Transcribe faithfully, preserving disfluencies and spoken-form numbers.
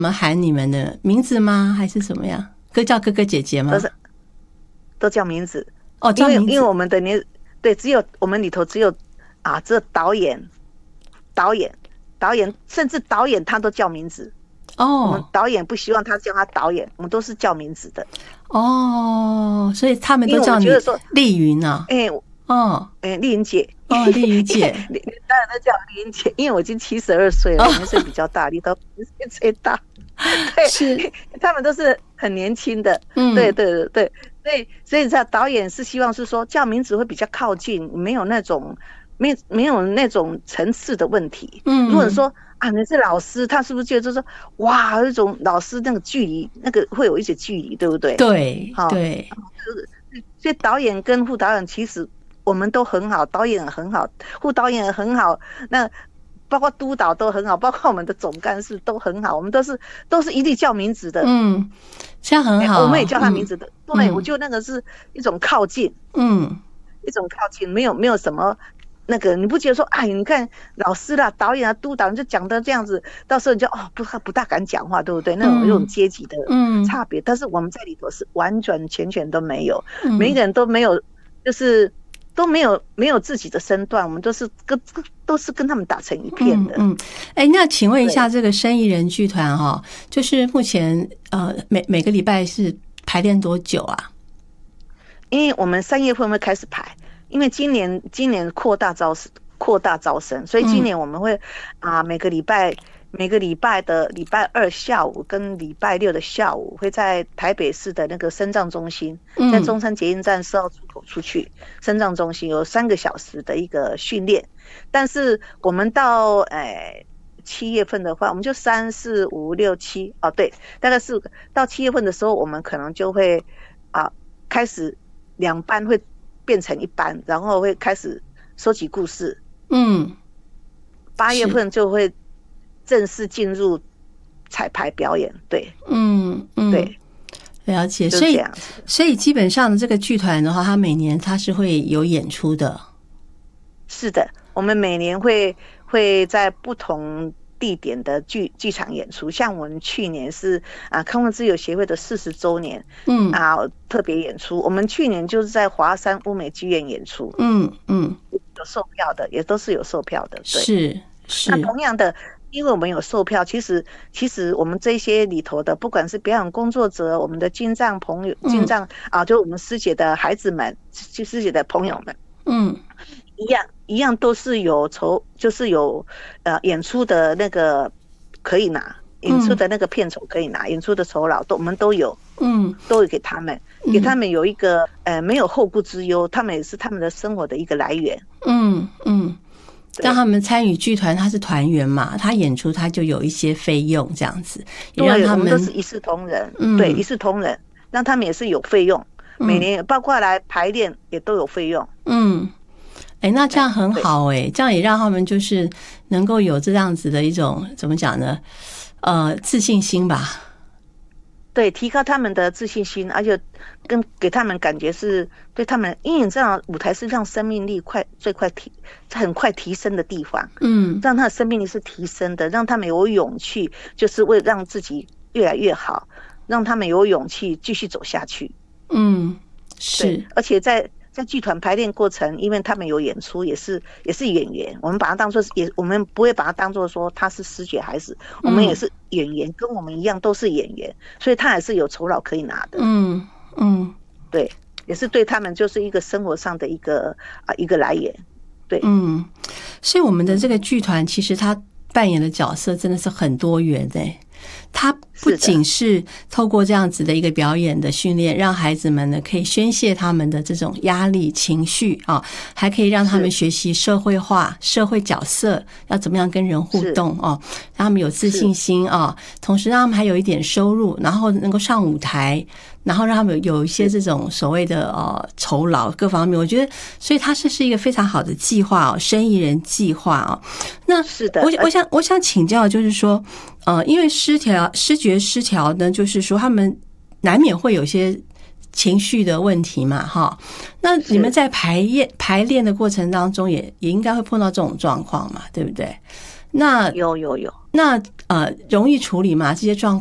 怎么喊你们的名字吗？还是怎么样？哥叫哥哥姐姐吗？ 都是都叫名字哦，叫名字。 因为因为我们的年对，只有我们里头只有啊，只有导演、导演、导演，甚至导演他都叫名字。 哦， 我们导演不希望他叫他导演，我们都是叫名字的。 哦，所以他们都叫你丽云啊。 哎、欸，哦，哎、欸，丽云姐。 哦，丽云姐， 当然都叫丽云姐，因为我已经七十二岁了，年岁比较大，你都年岁最大。对，是他们都是很年轻的。嗯，对对对对，所以所以这导演是希望是说叫名字会比较靠近，没有那种没没有那种层次的问题。嗯，如果说啊你是老师，他是不是觉得就是说哇有一种老师那个距离，那个会有一些距离，对不对？ 对，对。 所以导演跟副导演其实我们都很好，导演很好，副导演很好，那包括督导都很好，包括我们的总干事都很好，我们都是都是一律叫名字的。 嗯，这样很好、欸。 我们也叫他名字的。嗯、对，我觉得那个是一种靠近。嗯，一种靠近，没有没有什么那个，你不觉得说，哎，你看老师啦、导演啊、督导就讲的这样子，到时候你就哦不不大敢讲话，对不对？那种有种阶级的差别、嗯。但是我们在里头是完全全全都没有，嗯、每一个人都没有，就是都没有没有自己的身段，我们都是跟都是跟他们打成一片的。 嗯，哎、嗯，那请问一下，这个生意人剧团哈，就是目前呃每每个礼拜是排练多久啊？ 因为我们三月份会开始排。因为今年今年扩大招扩大招生，所以今年我们会啊、嗯呃、每个礼拜每个礼拜的礼拜二下午跟礼拜六的下午会在台北市的那个身障中心，在中山捷运站四号出口出去，身障中心有三个小时的一个训练。但是我们到诶七月份的话，我们就三四五六七哦对，大概是到七月份的时候，我们可能就会啊开始两班会变成一班，然后会开始收集故事。嗯，八月份就会正式进入彩排表演。对， 嗯嗯，对，了解。所以所以基本上这个剧团的话，它每年它是会有演出的。 是的，我们每年会会在不同地点的剧剧场演出，像我们去年是啊康复之友协会的四十周年，嗯啊特别演出，我们去年就是在华山乌美剧院演出，嗯嗯，有售票的，也都是有售票的，对， 是是。 那同样的，因为我们有售票，其实其实我们这些里头的，不管是表演工作者，我们的精障朋友，精障、嗯、啊，就我们师姐的孩子们，就师姐的朋友们，嗯。一样一样都是有筹，就是有呃演出的那个可以拿，演出的那个片酬可以拿，嗯、演出的酬劳都我们都有，嗯，都有给他们，给他们有一个呃没有后顾之忧，他们也是他们的生活的一个来源， 嗯嗯，让他们参与剧团，他是团员嘛，他演出他就有一些费用这样子，也让他们， 我们都是一视同仁，嗯、对，一视同仁，让他们也是有费用，每年包括来排练也都有费用，嗯。 哎，那这样很好哎、欸，这样也让他们就是能够有这样子的一种怎么讲呢？呃，自信心吧。 对，提高他们的自信心，而且跟给他们感觉是对他们，因为你这样舞台是让生命力快最快提很快提升的地方，嗯，让他的生命力是提升的，让他们有勇气，就是为让自己越来越好，让他们有勇气继续走下去。 嗯，是， 而且在。在剧团排练过程，因为他们有演出，也是也是演员，我们把他当作也，我们不会把他当作说他是师姐孩子，我们也是演员，嗯、跟我们一样都是演员，所以他还是有酬劳可以拿的。嗯嗯，对，也是对他们就是一个生活上的一个啊一个来源。对， 嗯，所以我们的这个剧团其实他扮演的角色真的是很多元的、欸。他不仅是透过这样子的一个表演的训练，让孩子们呢可以宣泄他们的这种压力情绪啊，还可以让他们学习社会化、社会角色要怎么样跟人互动哦，让他们有自信心啊，同时让他们还有一点收入，然后能够上舞台，然后让他们有一些这种所谓的呃酬劳各方面，我觉得，所以它是是一个非常好的计划哦，生意人计划哦。那是的， 我我想我想请教，就是说，呃，因为失调视觉失调呢，就是说他们难免会有些情绪的问题嘛，哈。那你们在排练排练的过程当中也，也也应该会碰到这种状况嘛，对不对？ 那有有有， 那呃容易处理吗？这些状